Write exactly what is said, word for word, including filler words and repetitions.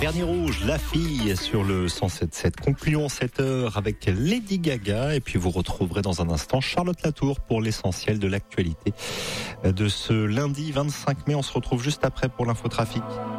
Dernier rouge, la fille sur le cent sept sept. Concluons cette heure avec Lady Gaga et puis vous retrouverez dans un instant Charlotte Latour pour l'essentiel de l'actualité de ce lundi vingt-cinq mai. On se retrouve juste après pour l'infotrafic.